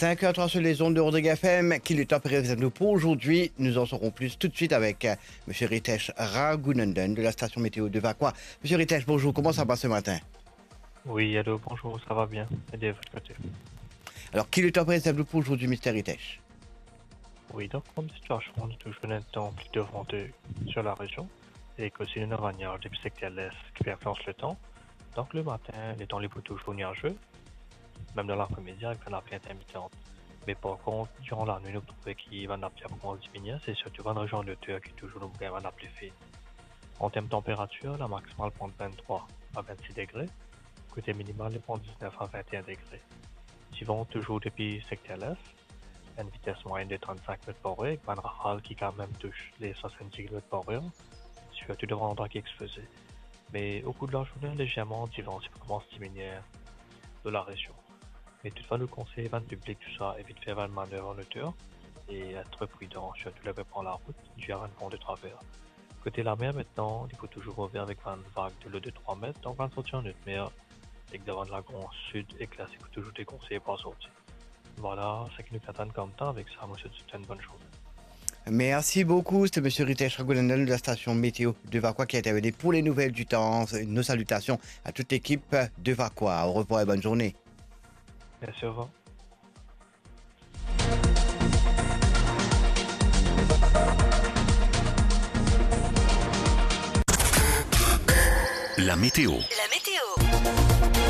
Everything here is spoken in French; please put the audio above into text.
5h03 sur les ondes de Rodrigue FM, qui est le top prévisible pour aujourd'hui. Nous en saurons plus tout de suite avec M. Ritesh Raghunandan de la station météo de Vakwa. M. Ritesh, bonjour, comment ça va ce matin? Oui, allô, bonjour, ça va bien. Et de votre côté? Alors, qui est le top prévisible pour aujourd'hui, M. Ritesh? Oui, donc, comme situation, on est toujours un temps plutôt venteux sur la région et qu'aussi une avalanche depuis secteur l'est qui influence le temps. Donc, le matin, les temps les plus toujours nuageux, même dans l'après-midi avec un appui intermittente. Mais par contre, durant la nuit, nous trouvons qu'il va n'appeler commence à diminuer, c'est surtout dans la région de Terre qui est toujours nous un appui fine. En termes de température, la maximale prend de 23 à 26 degrés, côté minimal, elle prend 19 à 21 degrés. Suivant toujours depuis secteur l'est, une vitesse moyenne de 35 mètres par heure, avec un rafale qui quand même touche les 70 km par heure, surtout devant l'endroit qui est exposé. Mais au cours de la journée, légèrement, le vent commence à diminuer de la région. Mais toutefois, nous conseillons aux public tout ça, évite de faire une manœuvre en hauteur et être prudent, surtout le prendre la route, du un pont de travers. Côté la mer maintenant, il faut toujours ouvrir avec une vague de l'eau de 3 mètres, donc on sortir en haute mer, et que devant la grande sud et classe, il faut toujours déconseiller pour sortir. Voilà, ce qui nous attend comme temps, avec ça, monsieur, c'est une bonne journée. Merci beaucoup, c'était M. Ritesh Raghunandan de la station météo de Vakwa qui a intervenu pour les nouvelles du temps. Nos salutations à toute l'équipe de Vakwa. Au revoir et bonne journée. Merci, au revoir. La météo. La météo.